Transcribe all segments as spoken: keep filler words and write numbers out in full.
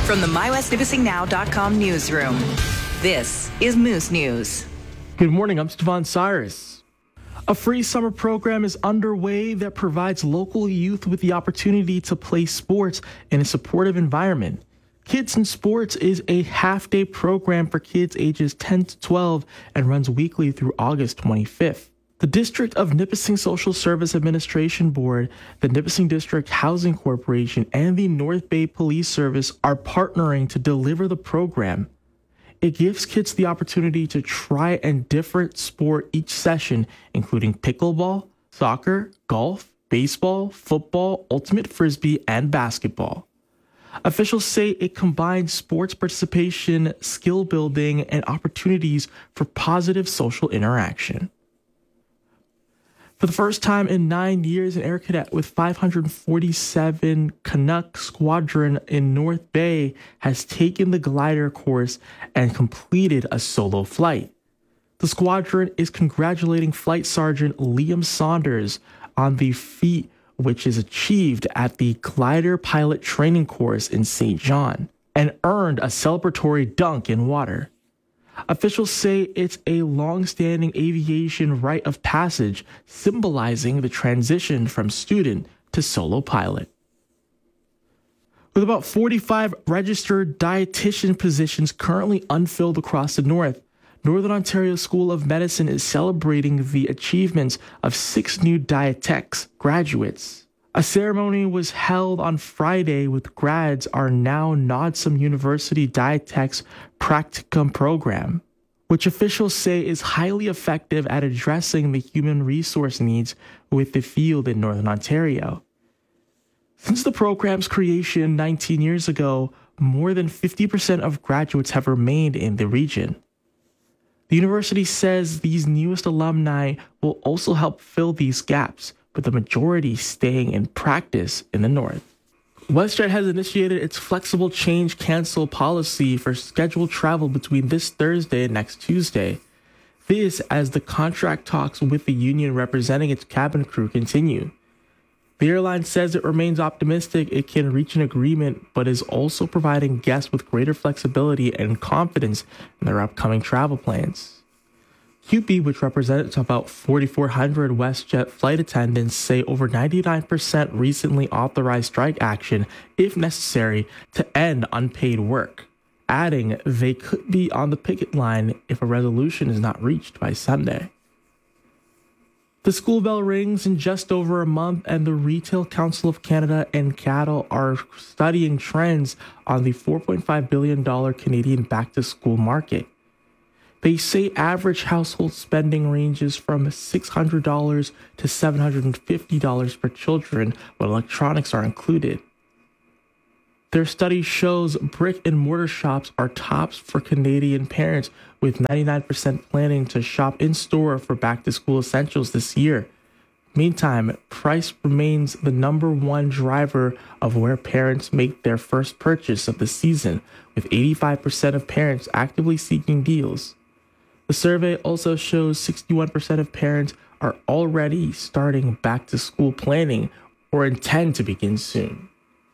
From the my west nipissing now dot com newsroom, this is Moose News. Good morning, I'm Stefan Cyrus. A free summer program is underway that provides local youth with the opportunity to play sports in a supportive environment. Kids in Sports is a half-day program for kids ages ten to twelve and runs weekly through August twenty-fifth. The District of Nipissing Social Service Administration Board, the Nipissing District Housing Corporation, and the North Bay Police Service are partnering to deliver the program. It gives kids the opportunity to try a different sport each session, including pickleball, soccer, golf, baseball, football, ultimate frisbee, and basketball. Officials say it combines sports participation, skill building, and opportunities for positive social interaction. For the first time in nine years, an Air Cadet with five hundred forty-seven Canuck Squadron in North Bay has taken the glider course and completed a solo flight. The squadron is congratulating Flight Sergeant Liam Saunders on the feat which is achieved at the Glider Pilot Training Course in Saint John and earned a celebratory dunk in water. Officials say it's a long-standing aviation rite of passage, symbolizing the transition from student to solo pilot. With about forty-five registered dietitian positions currently unfilled across the North, Northern Ontario School of Medicine is celebrating the achievements of six new dietetics graduates. A ceremony was held on Friday with grads our now Nodsum University Dietetics Practicum program, which officials say is highly effective at addressing the human resource needs with the field in Northern Ontario. Since the program's creation nineteen years ago, more than fifty percent of graduates have remained in the region. The university says these newest alumni will also help fill these gaps, with the majority staying in practice in the North. WestJet has initiated its flexible change cancel policy for scheduled travel between this Thursday and next Tuesday. This as the contract talks with the union representing its cabin crew continue. The airline says it remains optimistic it can reach an agreement, but is also providing guests with greater flexibility and confidence in their upcoming travel plans. Q P, which represents about forty-four hundred WestJet flight attendants, say over ninety-nine percent recently authorized strike action, if necessary, to end unpaid work, adding they could be on the picket line if a resolution is not reached by Sunday. The school bell rings in just over a month, and the Retail Council of Canada and C A D L are studying trends on the four point five billion dollars Canadian back-to-school market. They say average household spending ranges from six hundred dollars to seven hundred fifty dollars for children when electronics are included. Their study shows brick and mortar shops are tops for Canadian parents, with ninety-nine percent planning to shop in-store for back-to-school essentials this year. Meantime, price remains the number one driver of where parents make their first purchase of the season, with eighty-five percent of parents actively seeking deals. The survey also shows sixty-one percent of parents are already starting back-to-school planning or intend to begin soon.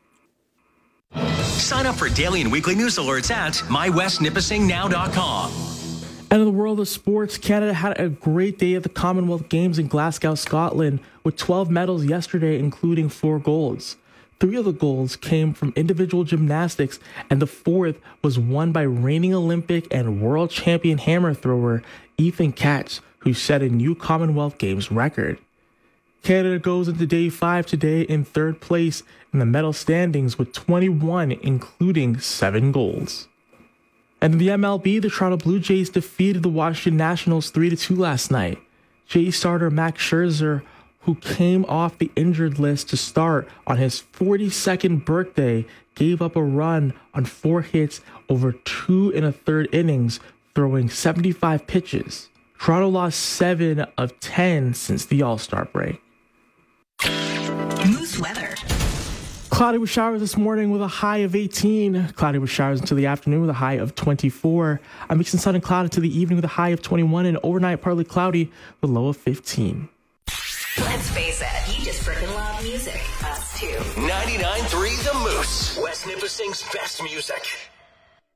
Sign up for daily and weekly news alerts at my west nipissing now dot com. And in the world of sports, Canada had a great day at the Commonwealth Games in Glasgow, Scotland, with twelve medals yesterday, including four golds. Three of the golds came from individual gymnastics, and the fourth was won by reigning Olympic and world champion hammer thrower Ethan Katz, who set a new Commonwealth Games record. Canada goes into day five today in third place in the medal standings with twenty-one, including seven golds. And in the M L B, the Toronto Blue Jays defeated the Washington Nationals three to two last night. Jays starter Max Scherzer, who came off the injured list to start on his forty-second birthday, gave up a run on four hits over two and a third innings, throwing seventy-five pitches. Toronto lost seven of ten since the All-Star break. Moose weather. Cloudy with showers this morning with a high of eighteen. Cloudy with showers until the afternoon with a high of twenty-four. A mix of sun and cloud until the evening with a high of twenty-one, and overnight partly cloudy with a low of fifteen. Let's face it, you just freaking love music. Us too. ninety-nine point three The Moose. West Nipissing's best music.